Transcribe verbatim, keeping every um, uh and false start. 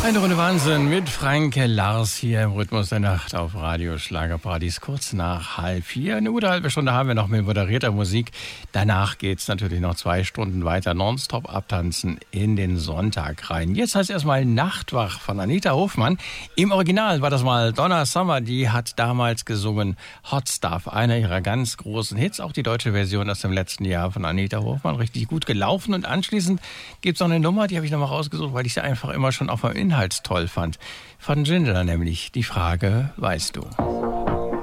Eine Runde Wahnsinn mit Franke Lars hier im Rhythmus der Nacht auf Radio Schlagerparadies kurz nach halb vier. Eine gute halbe Stunde haben wir noch mit moderierter Musik. Danach geht's natürlich noch zwei Stunden weiter nonstop abtanzen in den Sonntag rein. Jetzt heißt erstmal Nachtwach von Anita Hofmann. Im Original war das mal Donna Summer, die hat damals gesungen Hot Stuff, einer ihrer ganz großen Hits. Auch die deutsche Version aus dem letzten Jahr von Anita Hofmann, richtig gut gelaufen. Und anschließend gibt's noch eine Nummer, die habe ich nochmal rausgesucht, weil ich sie einfach immer schon auf dem Inhalt toll fand. Von Ginger nämlich die Frage, weißt du?